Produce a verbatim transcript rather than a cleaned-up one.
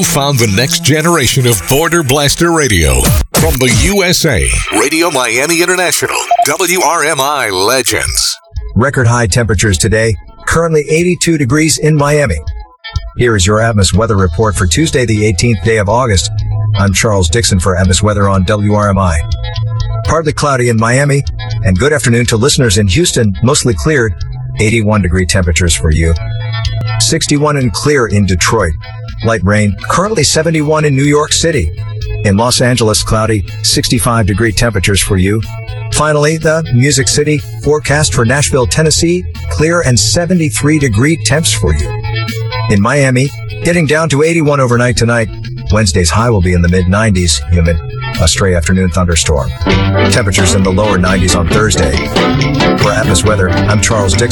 found the next generation of Border Blaster Radio. From the U S A, Radio Miami International, W R M I Legends. Record high temperatures today, currently eighty-two degrees in Miami. Here is your Atmos weather report for Tuesday, the eighteenth day of August. I'm Charles Dixon for Atmos Weather on W R M I. Partly cloudy in Miami, and good afternoon to listeners in Houston, mostly cleared, eighty-one degree temperatures for you. sixty-one and clear in Detroit. Light rain, currently seventy-one in New York City. In Los Angeles, cloudy, sixty-five degree temperatures for you. Finally, the Music City forecast for Nashville, Tennessee, clear and seventy-three degree temps for you. In Miami, getting down to eighty-one overnight tonight. Wednesday's high will be in the mid nineties, humid. A stray afternoon thunderstorm. Temperatures in the lower nineties on Thursday. For Atmos Weather, I'm Charles Dixon.